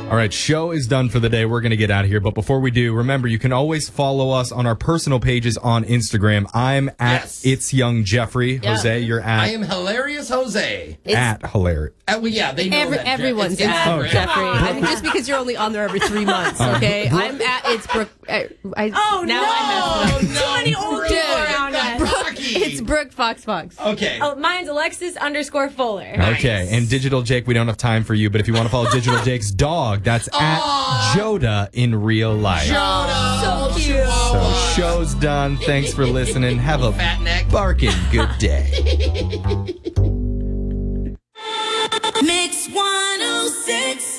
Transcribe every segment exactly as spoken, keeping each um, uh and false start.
All right, show is done for the day. We're going to get out of here. But before we do, remember, you can always follow us on our personal pages on Instagram. I'm at Yes. It's Young Jeffrey. Yeah. Jose, you're at... I am Hilarious Jose. At Hilarious. Uh, well, yeah, they know Every, that. everyone's It's at Instagram. Jeffrey. I mean, just because you're only on there every three months, okay? I'm at It's Brooke. I, I, Oh, now no. I messed it up. No, Too many old Brooke. people around us. Rocky. It's Brooke Fox Fox. Okay. Oh, mine's Alexis underscore Fuller. Okay, and Digital Jake, we don't have time for you, but if you want to follow Digital Jake's dog, that's at Joda in real life. Joda. So cute. So show's done. Thanks for listening. Have a Fat neck. barking good day. Mix one oh six.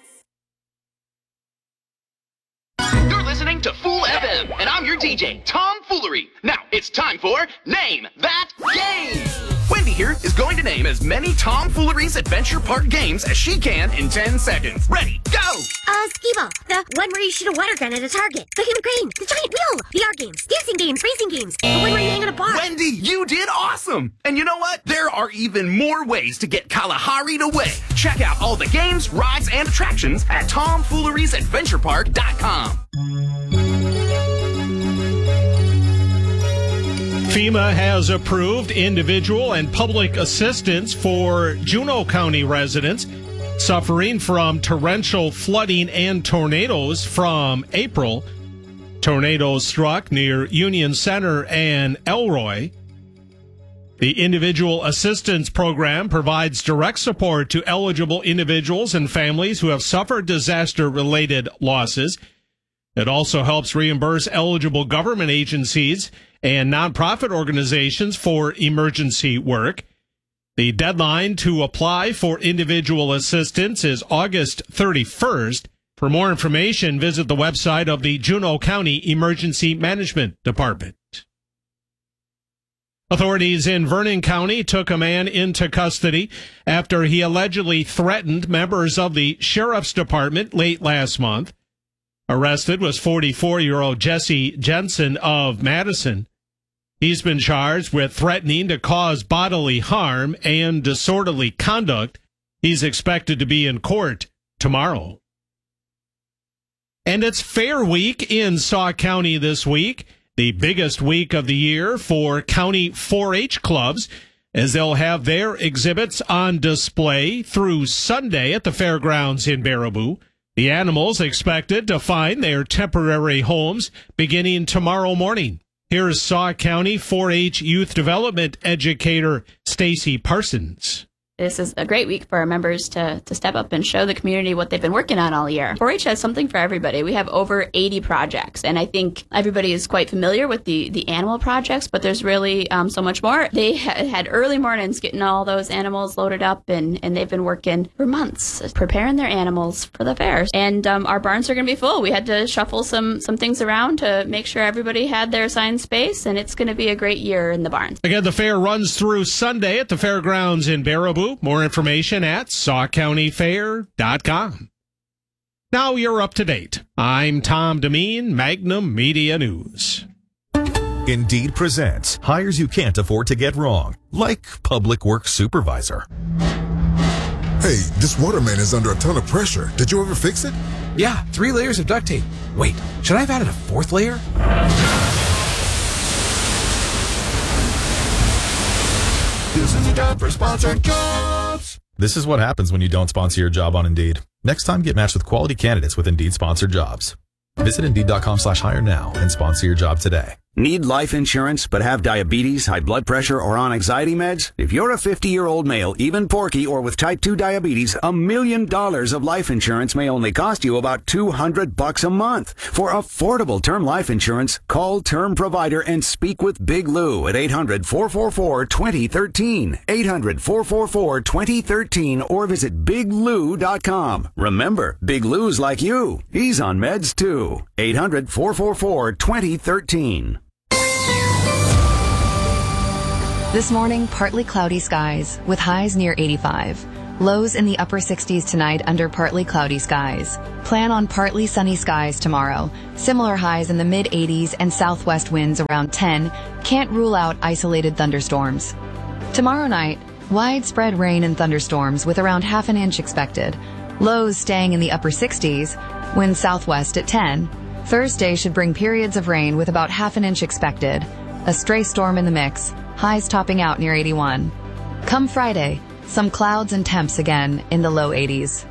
You're listening to Fool F M, and I'm your D J, Tom Foolery. Now, it's time for Name That Game. Wendy here is going to name as many Tom Foolery's Adventure Park games as she can in ten seconds. Ready, go! Uh, Skee-Ball. The one where you shoot a water gun at a target. The Human Crane. The Giant Wheel. The art games. Dancing games. Racing games. The one where you hang on a bar. Wendy, you did awesome! And you know what? There are even more ways to get Kalahari'd away. Check out all the games, rides, and attractions at tom foolery's adventure park dot com. FEMA has approved individual and public assistance for Juneau County residents suffering from torrential flooding and tornadoes from April. Tornadoes struck near Union Center and Elroy. The Individual Assistance Program provides direct support to eligible individuals and families who have suffered disaster-related losses. It also helps reimburse eligible government agencies and nonprofit organizations for emergency work. The deadline to apply for individual assistance is August thirty-first. For more information, visit the website of the Juneau County Emergency Management Department. Authorities in Vernon County took a man into custody after he allegedly threatened members of the Sheriff's Department late last month. Arrested was forty-four-year-old Jesse Jensen of Madison. He's been charged with threatening to cause bodily harm and disorderly conduct. He's expected to be in court tomorrow. And it's Fair Week in Sauk County this week, the biggest week of the year for county four H clubs, as they'll have their exhibits on display through Sunday at the fairgrounds in Baraboo. The animals expected to find their temporary homes beginning tomorrow morning. Here's Sauk County four H Youth Development Educator Stacy Parsons. This is a great week for our members to, to step up and show the community what they've been working on all year. four H has something for everybody. We have over eighty projects, and I think everybody is quite familiar with the, the animal projects, but there's really um, so much more. They ha- had early mornings getting all those animals loaded up, and, and they've been working for months preparing their animals for the fairs. And um, our barns are going to be full. We had to shuffle some, some things around to make sure everybody had their assigned space, and it's going to be a great year in the barns. Again, the fair runs through Sunday at the fairgrounds in Baraboo. More information at sauk county fair dot com. Now you're up to date. I'm Tom Demeen, Magnum Media News. Indeed presents hires you can't afford to get wrong, like public works supervisor. Hey, this waterman is under a ton of pressure. Did you ever fix it? Yeah, three layers of duct tape. Wait, should I have added a fourth layer? This is a job for sponsored jobs. This is what happens when you don't sponsor your job on Indeed. Next time, get matched with quality candidates with Indeed sponsored jobs. Visit Indeed.com slash hire now and sponsor your job today. Need life insurance but have diabetes, high blood pressure, or on anxiety meds? If you're a fifty-year-old male, even porky, or with type two diabetes, a million dollars of life insurance may only cost you about two hundred bucks a month. For affordable term life insurance, call Term Provider and speak with Big Lou at eight hundred, four four four, two zero one three, eight hundred, four four four, two zero one three, or visit big lou dot com. Remember, Big Lou's like you. He's on meds too. eight hundred, four four four, two zero one three. This morning, partly cloudy skies with highs near eighty-five. Lows in the upper sixties tonight under partly cloudy skies. Plan on partly sunny skies tomorrow. Similar highs in the mid eighties and southwest winds around ten. Can't rule out isolated thunderstorms. Tomorrow night, widespread rain and thunderstorms with around half an inch expected. Lows staying in the upper sixties. Winds southwest at ten. Thursday should bring periods of rain with about half an inch expected. A stray storm in the mix. Highs topping out near eighty-one. Come Friday, some clouds and temps again in the low eighties.